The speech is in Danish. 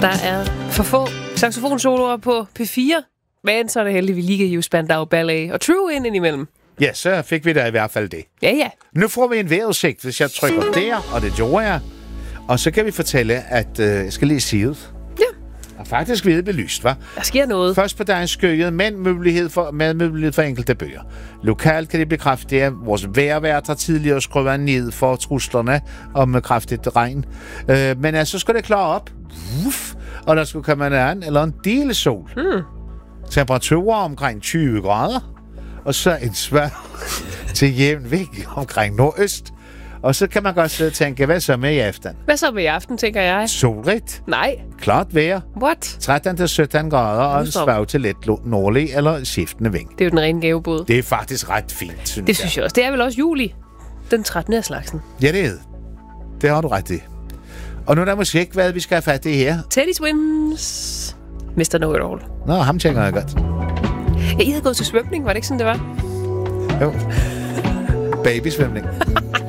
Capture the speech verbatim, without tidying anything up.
Der er for få saxofonsoloer på P fire, men så er det heldigt, vi lige kan hive Spandau Ballet og True ind indimellem. Ja, så fik vi da i hvert fald det. Ja, ja. Nu får vi en vejrudsigt, hvis jeg trykker der, og det gjorde jeg. Og så kan vi fortælle, at øh, jeg skal lige sige det. Ja. Og faktisk ved belyst, hva'? Der sker noget. Først på dagen skøjet, men mulighed for, med mulighed for enkelte bøger. Lokalt kan det blive kraftigt, at vores vejrvært har tidligere skruet ned for truslerne om kraftigt regn. Øh, men altså, så skal det klare op. Uff, og der skulle komme en anden eller en del sol. Hmm. Temperaturer omkring tyve grader. Og så en svær til jævn væk omkring nordøst. Og så kan man godt sidde og tænke, hvad så med i aften? Hvad så med i aften, tænker jeg? Solrigt. Nej. Klart vejr. What? tretten til sytten grader og en svag til let nordlig eller skiftende vind. Det er jo den rene gavebod. Det er faktisk ret fint, synes Det synes jeg også. Det er vel også juli. Den trettende af slagsen. Ja, det er det. Det har du ret i. Og nu er der musik, hvad vi skal have fat i her. Teddy Swims. mister Know-It-All. Nå, ham tænker jeg godt. Ja, I havde gået til svømning, var det ikke sådan, det var? Jo. Babysvømning.